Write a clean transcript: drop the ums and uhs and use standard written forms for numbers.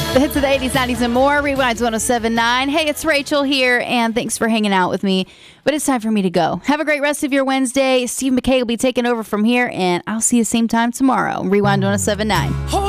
The hits of the 80s, 90s, and more. Rewinds 107.9. Hey, it's Rachel here, and thanks for hanging out with me. But it's time for me to go. Have a great rest of your Wednesday. Steve McKay will be taking over from here, and I'll see you same time tomorrow. Rewind 107.9.